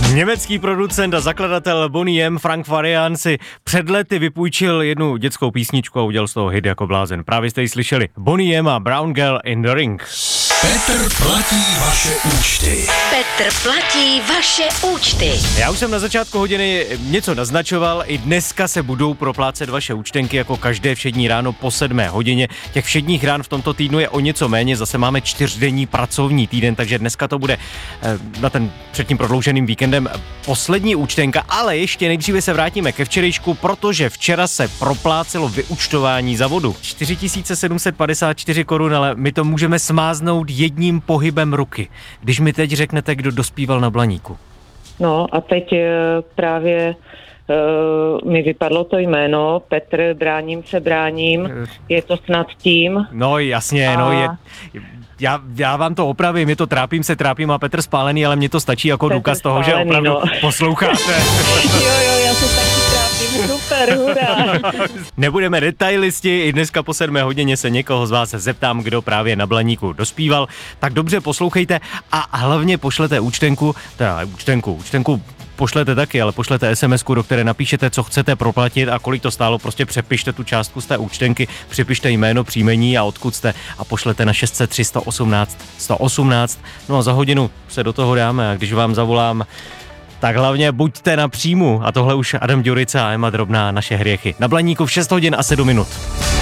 Německý producent a zakladatel Boney M. Frank Farian si před lety vypůjčil jednu dětskou písničku a udělal z toho hit jako blázen. Právě jste ji slyšeli. Boney M. a Brown Girl in the Ring. Petr platí vaše účty. Petr platí vaše účty. Já už jsem na začátku hodiny něco naznačoval, i dneska se budou proplácet vaše účtenky jako každé všední ráno po 7 hodině. Těch všedních rán v tomto týdnu je o něco méně, zase máme 4denní pracovní týden, takže dneska to bude na ten před tím prodlouženým víkendem poslední účtenka, ale ještě nejdříve se vrátíme ke včerejšku, protože včera se proplácelo vyúčtování za vodu. 4754 korun, ale my to můžeme smáznout jedním pohybem ruky. Když mi teď řeknete, kdo dospíval na Blaníku. No a teď právě mi vypadlo to jméno, Petr, bráním, je to snad tím. No jasně, Já vám to opravím, je to trápím a Petr Spálený, ale mně to stačí jako důkaz toho, že opravdu posloucháte. Jo, já se taky trápím, super, hurá. Nebudeme detailisti, i dneska po 7 hodině se někoho z vás zeptám, kdo právě na Blaníku dospíval, tak dobře poslouchejte a hlavně pošlete účtenku pošlete taky, ale pošlete SMS-ku, do které napíšete, co chcete proplatit a kolik to stálo, prostě přepište tu částku z té účtenky, připište jméno, příjmení a odkud jste a pošlete na 603 118 118. No a za hodinu se do toho dáme a když vám zavolám, tak hlavně buďte na příjmu a tohle už Adam Ďurica a Emma Drobná, naše hriechy. Na Blaníku v 6 hodin a 7 minut.